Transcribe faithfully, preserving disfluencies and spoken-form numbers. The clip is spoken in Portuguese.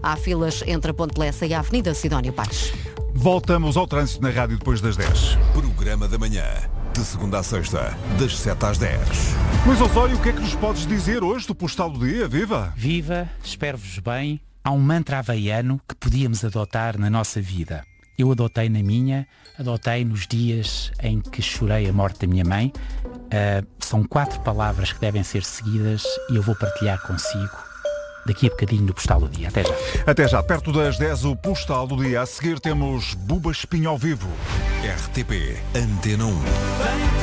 Há filas entre a Ponte Lessa e a Avenida Sidónio Pais. Voltamos ao trânsito na rádio depois das dez. Programa da manhã, de segunda à sexta, das sete às dez. Luís Osório, o que é que nos podes dizer hoje do Postal do Dia? Viva! Viva, espero-vos bem. Há um mantra havaiano que podíamos adotar na nossa vida. Eu adotei na minha, adotei nos dias em que chorei a morte da minha mãe. Uh, são quatro palavras que devem ser seguidas e eu vou partilhar consigo daqui a bocadinho no Postal do Dia. Até já. Até já. Perto das dez, o Postal do Dia. A seguir temos Buba Espinho ao vivo. R T P Antena um.